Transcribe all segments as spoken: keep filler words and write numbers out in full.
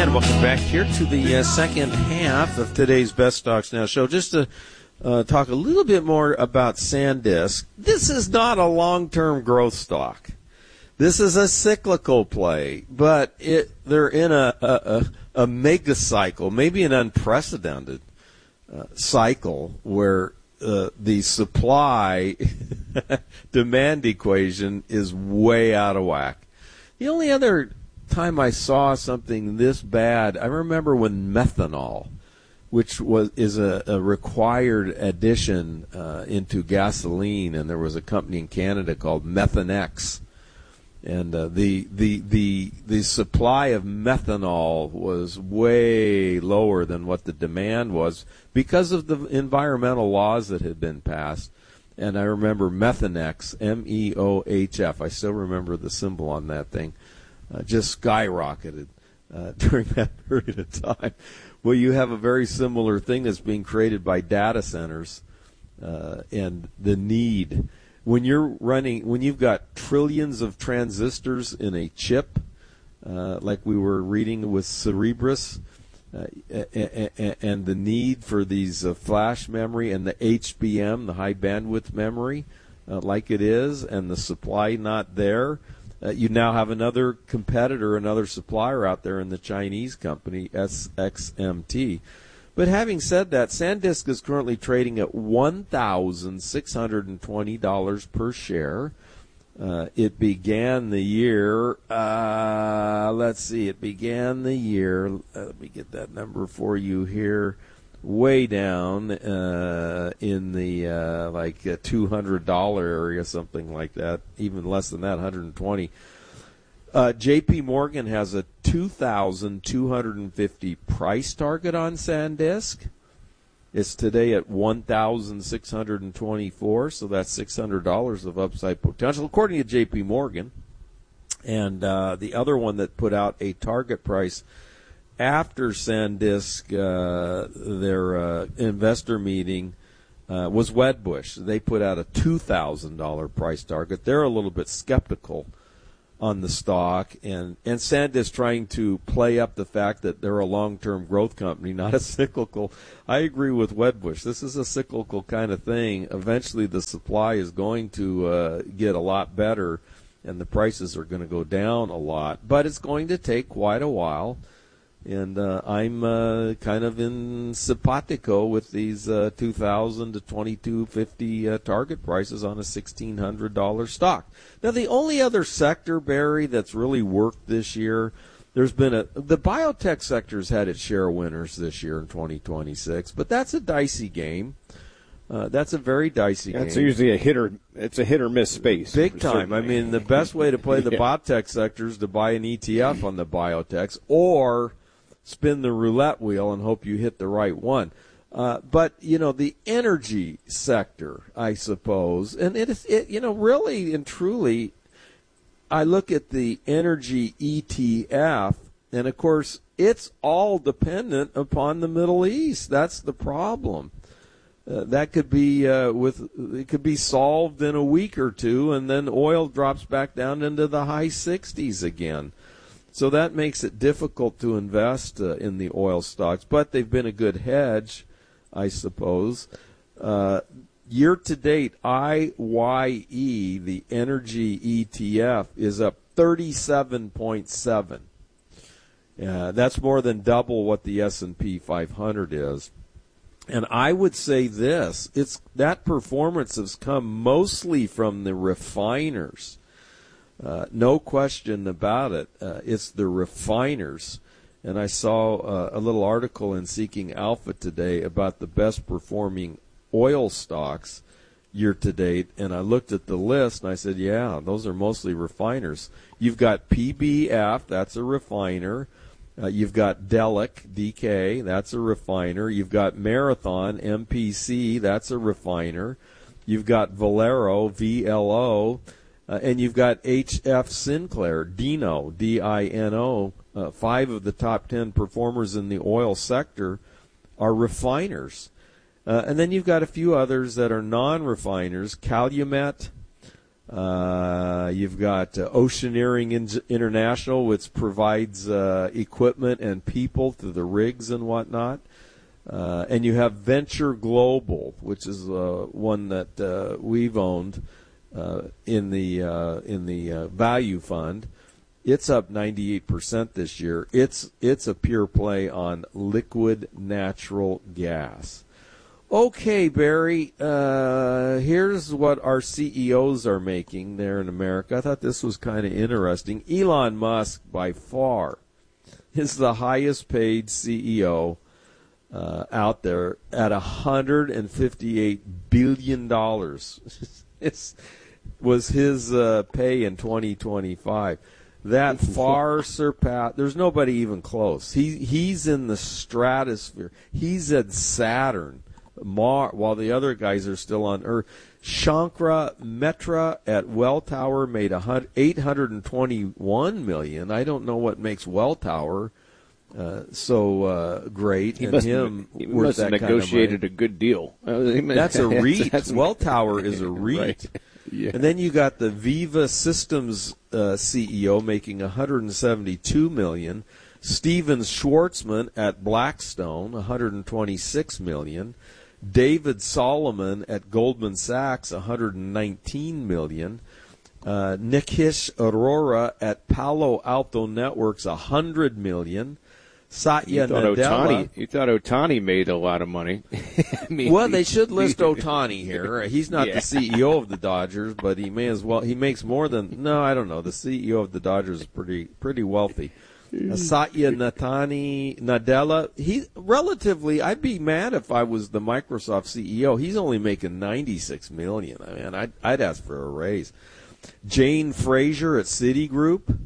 And welcome back here to the uh, second half of today's Best Stocks Now show. Just to uh, talk a little bit more about SanDisk. This is not a long-term growth stock. This is a cyclical play, but it they're in a, a, a, a mega cycle, maybe an unprecedented uh, cycle where uh, the supply demand equation is way out of whack. The only other time I saw something this bad, I remember when methanol, which was is a, a required addition uh, into gasoline, and there was a company in Canada called Methanex, and uh, the the the the supply of methanol was way lower than what the demand was because of the environmental laws that had been passed. And I remember Methanex, M E O H F. I still remember the symbol on that thing. Uh, just skyrocketed uh, during that period of time. Well, you have a very similar thing that's being created by data centers uh, and the need. When you're running, when you've got trillions of transistors in a chip, uh, like we were reading with Cerebras, uh, and the need for these uh, flash memory and the H B M, the high bandwidth memory, uh, like it is, and the supply not there, Uh, you now have another competitor, another supplier out there in the Chinese company, S X M T. But having said that, SanDisk is currently trading at one thousand six hundred twenty dollars per share. Uh, it began the year, uh, let's see, it began the year, uh, let me get that number for you here, way down uh, in the uh, like uh, two hundred dollars area, something like that, even less than that, one hundred twenty dollars. Uh, J P Morgan has a two thousand two hundred fifty dollars price target on SanDisk. It's today at one thousand six hundred twenty-four dollars, so that's six hundred dollars of upside potential, according to J P Morgan. And uh, the other one that put out a target price after SanDisk, uh, their uh, investor meeting, uh, was Wedbush. They put out a two thousand dollars price target. They're a little bit skeptical on the stock, and, and SanDisk trying to play up the fact that they're a long-term growth company, not a cyclical. I agree with Wedbush. This is a cyclical kind of thing. Eventually the supply is going to uh, get a lot better, and the prices are going to go down a lot. But it's going to take quite a while. And uh, I'm uh, kind of in simpatico with these uh, two thousand to twenty-two fifty uh, target prices on a sixteen hundred dollars stock. Now, the only other sector, Barry, that's really worked this year, there's been a the biotech sector's had its share of winners this year in twenty twenty-six, but that's a dicey game. Uh, that's a very dicey yeah, game. It's usually a hit or it's a hit or miss space. Big time. Certainly. I mean, the best way to play the yeah. biotech sector is to buy an E T F on the biotechs, or spin the roulette wheel and hope you hit the right one. Uh, but, you know, the energy sector, I suppose, and it is, it, you know, really and truly, I look at the energy E T F, and, of course, it's all dependent upon the Middle East. That's the problem. Uh, that could be uh, with it could be solved in a week or two, and then oil drops back down into the high sixties again. So that makes it difficult to invest uh, in the oil stocks, but they've been a good hedge, I suppose. Uh, year to date, I Y E, the energy E T F, is up thirty-seven point seven. Uh, that's more than double what the S and P five hundred is. And I would say this, it's that performance has come mostly from the refiners. Uh, no question about it. Uh, it's the refiners. And I saw uh, a little article in Seeking Alpha today about the best performing oil stocks year to date. And I looked at the list and I said, yeah, those are mostly refiners. You've got P B F, that's a refiner. Uh, you've got Delek, D K, that's a refiner. You've got Marathon, M P C, that's a refiner. You've got Valero, V L O. Uh, and you've got H F Sinclair, Dino, D I N O. Uh, five of the top ten performers in the oil sector are refiners. Uh, and then you've got a few others that are non-refiners, Calumet, Uh, you've got uh, Oceaneering In- International, which provides uh, equipment and people to the rigs and whatnot. Uh, and you have Venture Global, which is uh, one that uh, we've owned uh, in the uh, in the uh, value fund. It's up ninety-eight percent this year. It's it's a pure play on liquid natural gas. Okay, Barry, uh, here's what our C E Os are making there in America. I thought this was kind of interesting. Elon Musk, by far, is the highest paid C E O uh, out there at one hundred fifty-eight billion dollars. It was his uh, pay in twenty twenty-five. That far surpassed. There's nobody even close. He He's in the stratosphere. He's at Saturn. Mar, while the other guys are still on Earth. Shankara Metra at Welltower made eight hundred twenty-one million dollars. I don't know what makes Welltower uh, so uh, great. He and must, him he worth must that have negotiated kind of a good deal. That's a REIT. That's, Welltower is a REIT. Right. Yeah. And then you got the Viva Systems uh, C E O making one hundred seventy-two million dollars. Steven Schwartzman at Blackstone, one hundred twenty-six million dollars. David Solomon at Goldman Sachs, one hundred nineteen million dollars. Uh, Nikesh Arora at Palo Alto Networks, one hundred million dollars. Satya you thought Nadella. Ohtani, you thought Ohtani made a lot of money. I mean, well, they should list Ohtani here. He's not yeah. the C E O of the Dodgers, but he may as well. He makes more than no, I don't know. The C E O of the Dodgers is pretty pretty wealthy. Uh, Satya Natani Nadella. He relatively. I'd be mad if I was the Microsoft C E O. He's only making ninety-six million. I mean, I'd I'd ask for a raise. Jane Fraser at Citigroup.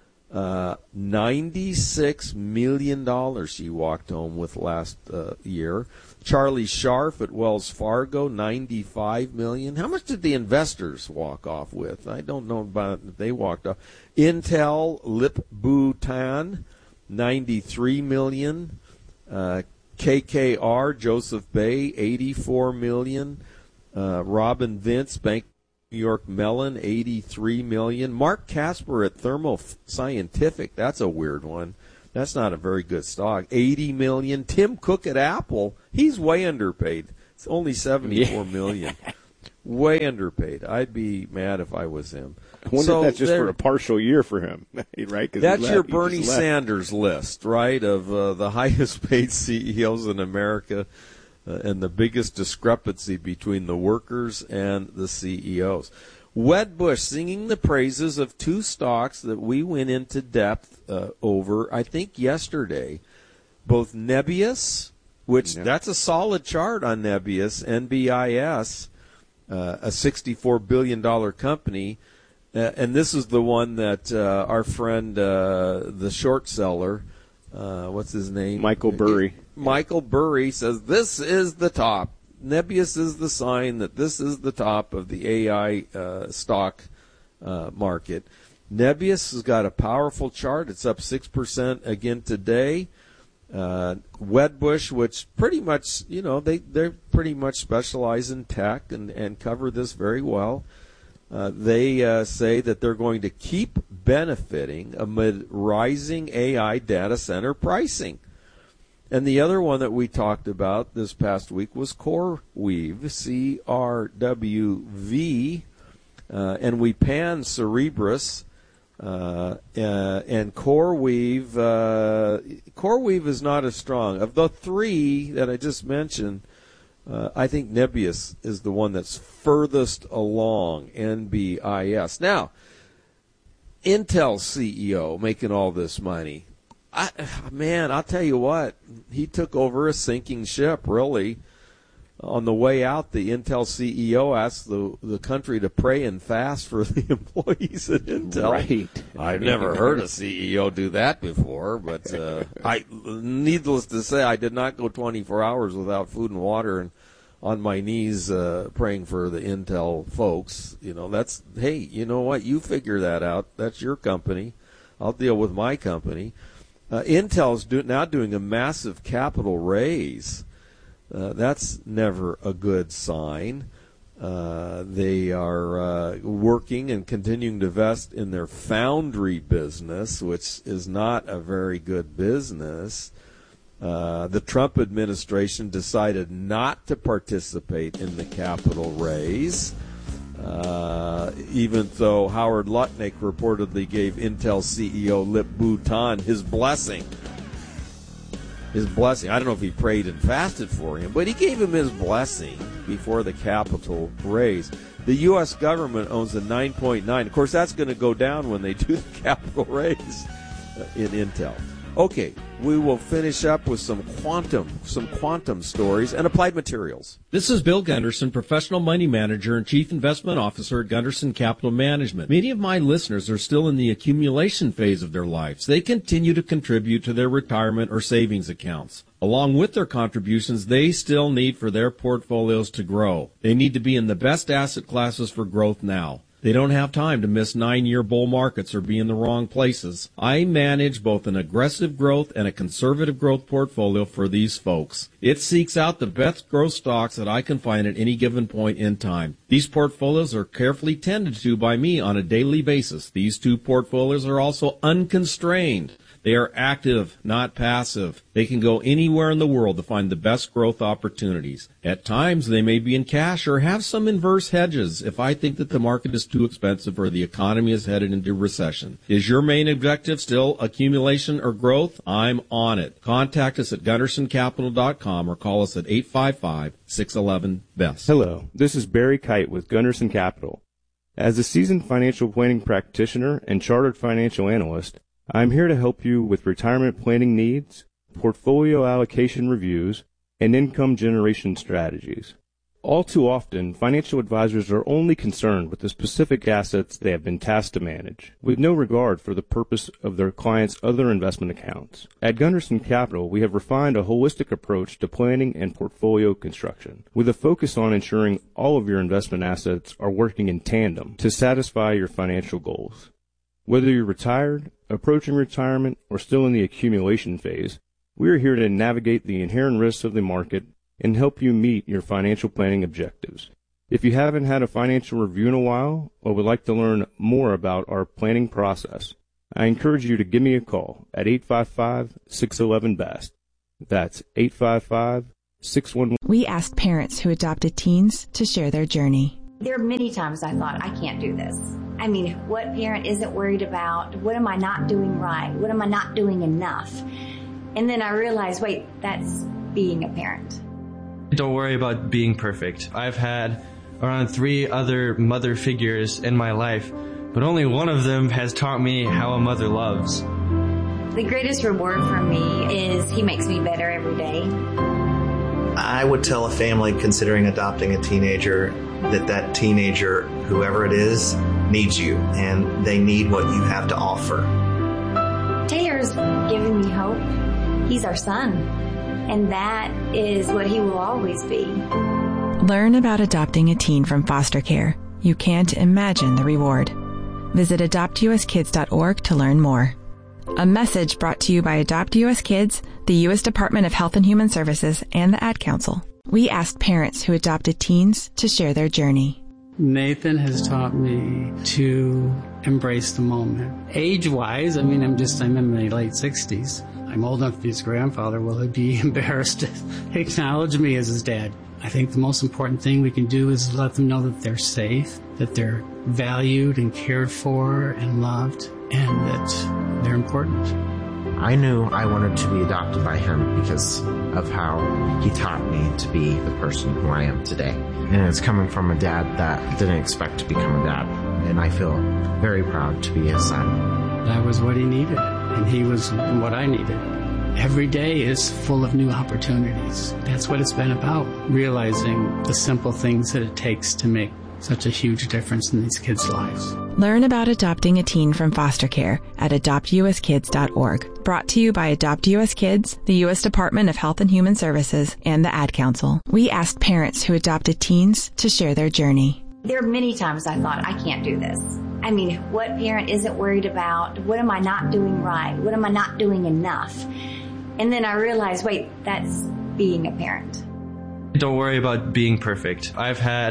Uh, ninety-six million dollars she walked home with last uh, year. Charlie Scharf at Wells Fargo, ninety-five million dollars. How much did the investors walk off with? I don't know about if they walked off. Intel, Lip Bhutan, ninety-three million dollars. Uh, K K R, Joseph Bay, eighty-four million dollars. Uh, Robin Vince, Bank New York Mellon, eighty-three million dollars. Mark Casper at Thermo Scientific, that's a weird one. That's not a very good stock. eighty million dollars. Tim Cook at Apple, he's way underpaid. It's only seventy-four million dollars. Way underpaid. I'd be mad if I was him. I wonder so if that's just for a partial year for him, right? That's left, your Bernie Sanders list, right, of uh, the highest paid C E Os in America. Uh, and the biggest discrepancy between the workers and the C E Os. Wedbush singing the praises of two stocks that we went into depth uh, over, I think, yesterday. Both Nebius, which yeah. that's a solid chart on Nebius, N B I S, uh, a sixty-four billion dollars company. Uh, and this is the one that uh, our friend, uh, the short seller, uh, what's his name? Michael Burry. Michael Burry says this is the top. Nebius is the sign that this is the top of the A I uh, stock uh, market. Nebius has got a powerful chart. It's up six percent again today. Uh, Wedbush, which pretty much, you know, they, they pretty much specialize in tech and, and cover this very well. Uh, they uh, say that they're going to keep benefiting amid rising A I data center pricing. And the other one that we talked about this past week was CoreWeave, C R W V, uh, and we panned Cerebras, uh, uh, and CoreWeave. Uh, CoreWeave is not as strong. Of the three that I just mentioned, uh, I think Nebius is the one that's furthest along, N B I S. Now, Intel C E O making all this money. I, man, I'll tell you what, he took over a sinking ship, really. On the way out, the Intel C E O asked the the country to pray and fast for the employees at Intel. Right. I've never heard a C E O do that before, but uh, I, needless to say, I did not go twenty-four hours without food and water and on my knees uh, praying for the Intel folks. You know, that's, hey, you know what, you figure that out. That's your company. I'll deal with my company. Uh, Intel's do, now doing a massive capital raise. Uh, that's never a good sign. Uh, they are uh, working and continuing to invest in their foundry business, which is not a very good business. Uh, the Trump administration decided not to participate in the capital raise, uh, even though Howard Lutnick reportedly gave Intel C E O Lip Bu-Tan his blessing. His blessing. I don't know if he prayed and fasted for him, but he gave him his blessing before the capital raise. The U S government owns a nine point nine. Of course, that's going to go down when they do the capital raise in Intel. Okay, we will finish up with some quantum, some quantum stories and applied materials. This is Bill Gunderson, Professional Money Manager and Chief Investment Officer at Gunderson Capital Management. Many of my listeners are still in the accumulation phase of their lives. They continue to contribute to their retirement or savings accounts. Along with their contributions, they still need for their portfolios to grow. They need to be in the best asset classes for growth now. They don't have time to miss nine-year bull markets or be in the wrong places. I manage both an aggressive growth and a conservative growth portfolio for these folks. It seeks out the best growth stocks that I can find at any given point in time. These portfolios are carefully tended to by me on a daily basis. These two portfolios are also unconstrained. They are active, not passive. They can go anywhere in the world to find the best growth opportunities. At times, they may be in cash or have some inverse hedges if I think that the market is too expensive or the economy is headed into recession. Is your main objective still accumulation or growth? I'm on it. Contact us at gunderson capital dot com or call us at eight five five, six one one, B E S T. Hello, this is Barry Kite with Gunderson Capital. As a seasoned financial planning practitioner and chartered financial analyst, I'm here to help you with retirement planning needs, portfolio allocation reviews, and income generation strategies. All too often, financial advisors are only concerned with the specific assets they have been tasked to manage, with no regard for the purpose of their clients' other investment accounts. At Gunderson Capital, we have refined a holistic approach to planning and portfolio construction, with a focus on ensuring all of your investment assets are working in tandem to satisfy your financial goals. Whether you're retired, approaching retirement, or still in the accumulation phase, we are here to navigate the inherent risks of the market and help you meet your financial planning objectives. If you haven't had a financial review in a while or would like to learn more about our planning process, I encourage you to give me a call at eight five five, six one one, B E S T. That's eight five five, six one one. We asked parents who adopted teens to share their journey. There are many times I thought, I can't do this. I mean, what parent isn't worried about, what am I not doing right? What am I not doing enough? And then I realized, wait, that's being a parent. Don't worry about being perfect. I've had around three other mother figures in my life, but only one of them has taught me how a mother loves. The greatest reward for me is he makes me better every day. I would tell a family considering adopting a teenager that that teenager, whoever it is, needs you, and they need what you have to offer. Taylor's given me hope. He's our son, and that is what he will always be. Learn about adopting a teen from foster care. You can't imagine the reward. Visit adopt u s kids dot org to learn more. A message brought to you by Adopt U S Kids, the U S Department of Health and Human Services, and the Ad Council. We asked parents who adopted teens to share their journey. Nathan has taught me to embrace the moment. Age-wise, I mean, I'm just, I'm in my late sixties. I'm old enough to be his grandfather. Will he be embarrassed to acknowledge me as his dad? I think the most important thing we can do is let them know that they're safe, that they're valued and cared for and loved, and that they're important. I knew I wanted to be adopted by him because of how he taught me to be the person who I am today. And it's coming from a dad that didn't expect to become a dad. And I feel very proud to be his son. That was what he needed, and he was what I needed. Every day is full of new opportunities. That's what it's been about, realizing the simple things that it takes to make such a huge difference in these kids' lives. Learn about adopting a teen from foster care at adopt u s kids dot org. Brought to you by Adopt U S Kids, the U S Department of Health and Human Services, and the Ad Council. We asked parents who adopted teens to share their journey. There are many times I thought, I can't do this. I mean, what parent isn't worried about, what am I not doing right? What am I not doing enough? And then I realized, wait, that's being a parent. Don't worry about being perfect. I've had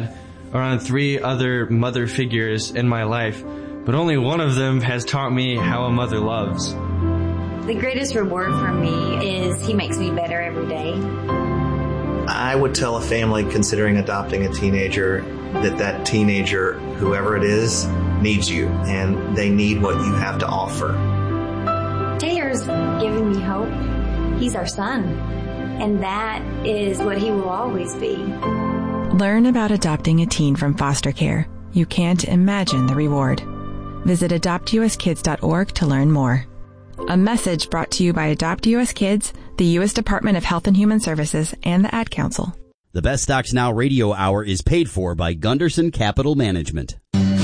around three other mother figures in my life, but only one of them has taught me how a mother loves. The greatest reward for me is he makes me better every day. I would tell a family considering adopting a teenager that that teenager, whoever it is, needs you, and they need what you have to offer. Taylor's giving me hope. He's our son, and that is what he will always be. Learn about adopting a teen from foster care. You can't imagine the reward. Visit adopt u s kids dot org to learn more. A message brought to you by Adopt U S Kids, the U S Department of Health and Human Services, and the Ad Council. The Best Stocks Now radio hour is paid for by Gunderson Capital Management.